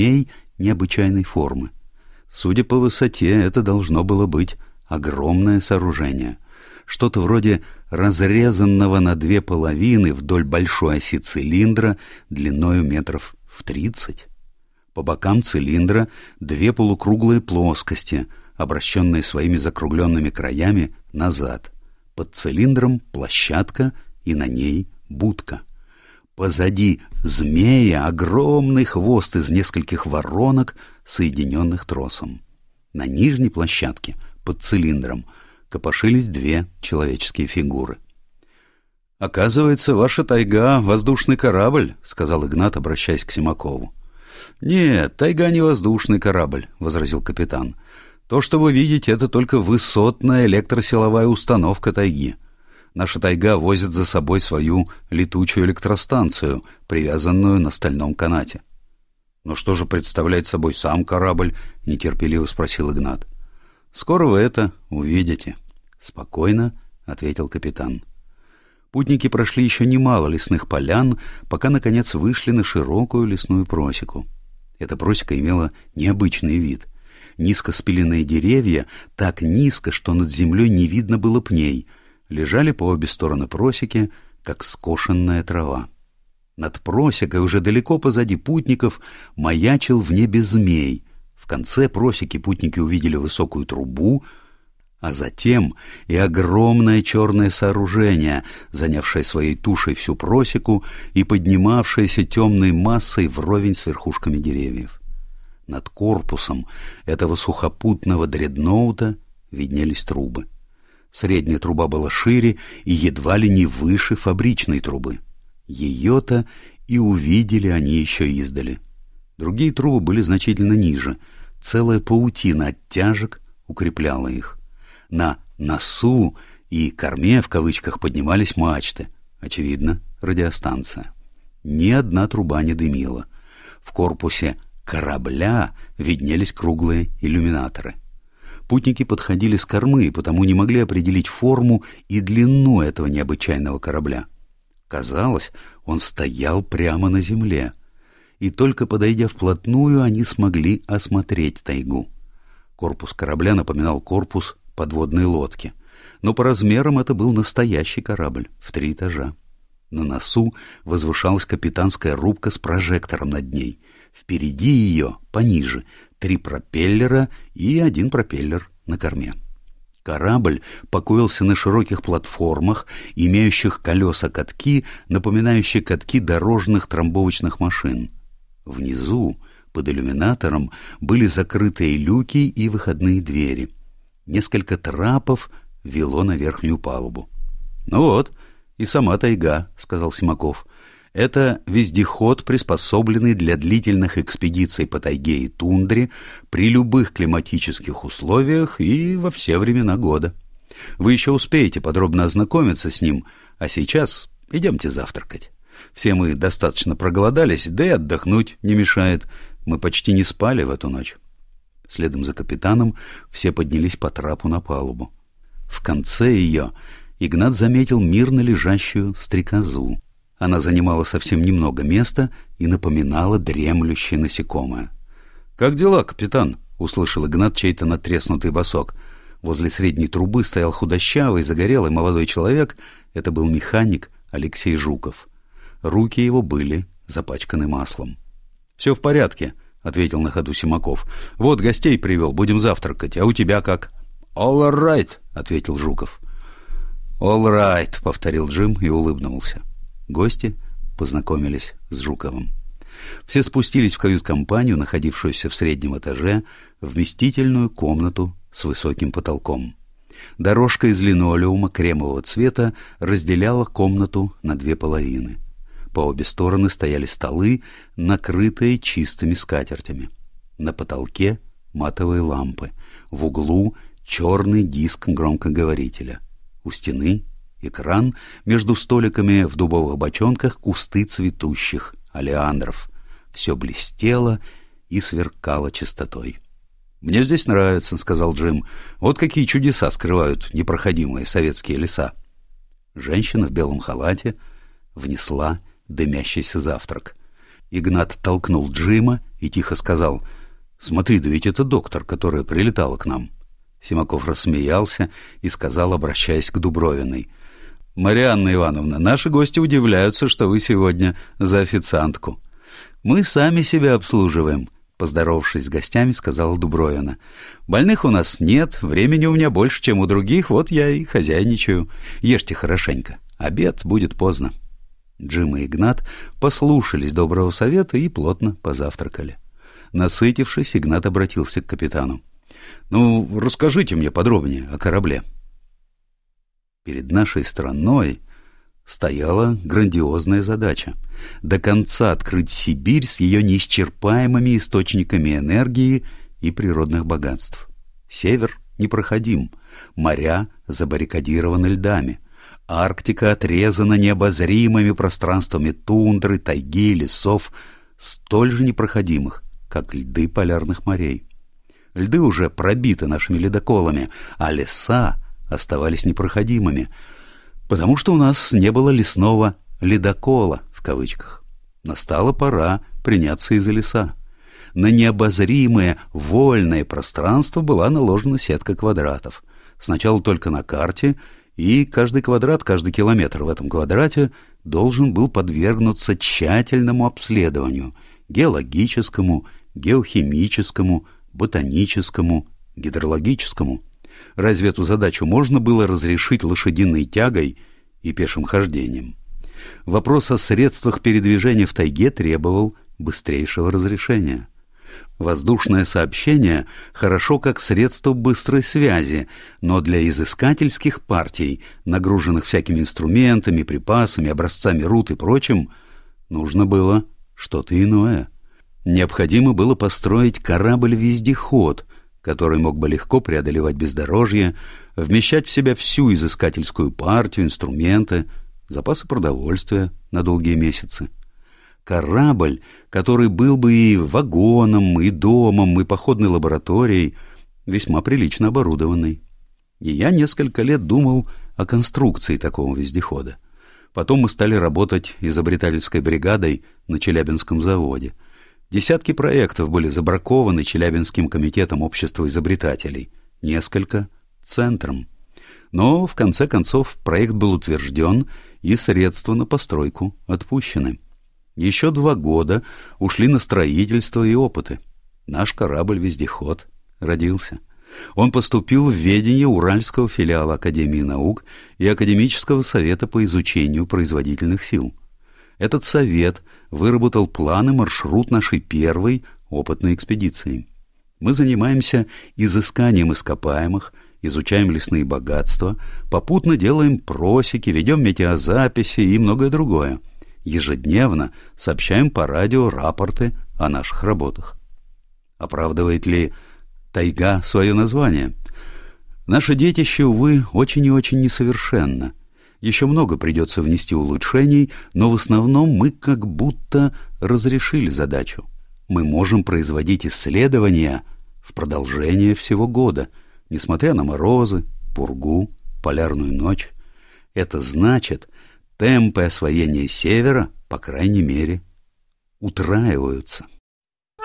змей необычайной формы. Судя по высоте, это должно было быть огромное сооружение. Что-то вроде разрезанного на две половины вдоль большой оси цилиндра длиною метров в 30. По бокам цилиндра две полукруглые плоскости, обращенные своими закругленными краями назад. Под цилиндром площадка и на ней будка. Позади змея огромный хвост из нескольких воронок, соединенных тросом. На нижней площадке, под цилиндром, копошились две человеческие фигуры. «Оказывается, ваша тайга — воздушный корабль», — сказал Игнат, обращаясь к Симакову. «Нет, тайга не воздушный корабль», — возразил капитан. «То, что вы видите, это только высотная электросиловая установка тайги. Наша тайга возит за собой свою летучую электростанцию, привязанную на стальном канате». «Но что же представляет собой сам корабль?» — нетерпеливо спросил Игнат. «Скоро вы это увидите», — спокойно ответил капитан. Путники прошли еще немало лесных полян, пока, наконец, вышли на широкую лесную просеку. Эта просека имела необычный вид. Низко спиленные деревья, так низко, что над землей не видно было пней, лежали по обе стороны просеки, как скошенная трава. Над просекой, уже далеко позади путников, маячил в небе змей. В конце просеки путники увидели высокую трубу, а затем и огромное черное сооружение, занявшее своей тушей всю просеку и поднимавшееся темной массой вровень с верхушками деревьев. Над корпусом этого сухопутного дредноута виднелись трубы. Средняя труба была шире и едва ли не выше фабричной трубы. Ее-то и увидели они еще издали. Другие трубы были значительно ниже. Целая паутина оттяжек укрепляла их. На носу и корме в кавычках поднимались мачты. Очевидно, радиостанция. Ни одна труба не дымила. В корпусе корабля виднелись круглые иллюминаторы. Путники подходили с кормы, и потому не могли определить форму и длину этого необычайного корабля. Казалось, он стоял прямо на земле. И только подойдя вплотную, они смогли осмотреть тайгу. Корпус корабля напоминал корпус подводной лодки, но по размерам это был настоящий корабль в 3 этажа. На носу возвышалась капитанская рубка с прожектором над ней. Впереди ее, пониже, 3 пропеллера и 1 пропеллер на корме. Корабль покоился на широких платформах, имеющих колеса-катки, напоминающие катки дорожных трамбовочных машин. Внизу, под иллюминатором, были закрытые люки и выходные двери. Несколько трапов вело на верхнюю палубу. — Ну вот, и сама тайга, — сказал Симаков. — Это вездеход, приспособленный для длительных экспедиций по тайге и тундре при любых климатических условиях и во все времена года. Вы еще успеете подробно ознакомиться с ним, а сейчас идемте завтракать. Все мы достаточно проголодались, да и отдохнуть не мешает. Мы почти не спали в эту ночь. Следом за капитаном все поднялись по трапу на палубу. В конце ее Игнат заметил мирно лежащую стрекозу. Она занимала совсем немного места и напоминала дремлющее насекомое. — Как дела, капитан? — услышал Игнат чей-то надтреснутый босок. Возле средней трубы стоял худощавый, загорелый молодой человек. Это был механик Алексей Жуков. Руки его были запачканы маслом. — Все в порядке, — ответил на ходу Симаков. — Вот гостей привел, будем завтракать. А у тебя как? — All right, — ответил Жуков. — All right, — повторил Джим и улыбнулся. Гости познакомились с Жуковым. Все спустились в кают-компанию, находившуюся в среднем этаже, вместительную комнату с высоким потолком. Дорожка из линолеума кремового цвета разделяла комнату на 2 половины. По обе стороны стояли столы, накрытые чистыми скатертями. На потолке матовые лампы. В углу черный диск громкоговорителя. У стены экран, между столиками в дубовых бочонках кусты цветущих олеандров. Все блестело и сверкало чистотой. — Мне здесь нравится, — сказал Джим. — Вот какие чудеса скрывают непроходимые советские леса. Женщина в белом халате внесла дымящийся завтрак. Игнат толкнул Джима и тихо сказал: «Смотри, да ведь это доктор, которая прилетала к нам». Симаков рассмеялся и сказал, обращаясь к Дубровиной: «Марианна Ивановна, наши гости удивляются, что вы сегодня за официантку». «Мы сами себя обслуживаем», — поздоровавшись с гостями, сказала Дубровина. «Больных у нас нет, времени у меня больше, чем у других, вот я и хозяйничаю. Ешьте хорошенько, обед будет поздно». Джим и Игнат послушались доброго совета и плотно позавтракали. Насытившись, Игнат обратился к капитану: «Ну, расскажите мне подробнее о корабле». Перед нашей страной стояла грандиозная задача — до конца открыть Сибирь с ее неисчерпаемыми источниками энергии и природных богатств. Север непроходим, моря забаррикадированы льдами, Арктика отрезана необозримыми пространствами тундры, тайги, лесов, столь же непроходимых, как льды полярных морей. Льды уже пробиты нашими ледоколами, а леса оставались непроходимыми, потому что у нас не было лесного «ледокола» в кавычках. Настала пора приняться и за леса. На необозримое вольное пространство была наложена сетка квадратов. Сначала только на карте, и каждый квадрат, каждый километр в этом квадрате должен был подвергнуться тщательному обследованию — геологическому, геохимическому, ботаническому, гидрологическому. Разве эту задачу можно было разрешить лошадиной тягой и пешим хождением? Вопрос о средствах передвижения в тайге требовал быстрейшего разрешения. Воздушное сообщение хорошо как средство быстрой связи, но для изыскательских партий, нагруженных всякими инструментами, припасами, образцами руд и прочим, нужно было что-то иное. Необходимо было построить корабль-вездеход, который мог бы легко преодолевать бездорожье, вмещать в себя всю изыскательскую партию, инструменты, запасы продовольствия на долгие месяцы. Корабль, который был бы и вагоном, и домом, и походной лабораторией, весьма прилично оборудованный. И я несколько лет думал о конструкции такого вездехода. Потом мы стали работать изобретательской бригадой на Челябинском заводе. Десятки проектов были забракованы Челябинским комитетом общества изобретателей, несколько — центром. Но, в конце концов, проект был утвержден, и средства на постройку отпущены. Еще 2 года ушли на строительство и опыты. Наш корабль-вездеход родился. Он поступил в ведение Уральского филиала Академии наук и Академического совета по изучению производительных сил. Этот совет выработал план и маршрут нашей первой опытной экспедиции. Мы занимаемся изысканием ископаемых, изучаем лесные богатства, попутно делаем просеки, ведем метеозаписи и многое другое. Ежедневно сообщаем по радио рапорты о наших работах. Оправдывает ли тайга свое название? Наше детище, увы, очень и очень несовершенно. Еще много придется внести улучшений, но в основном мы как будто разрешили задачу. Мы можем производить исследования в продолжение всего года, несмотря на морозы, пургу, полярную ночь. Это значит, темпы освоения севера, по крайней мере, утраиваются.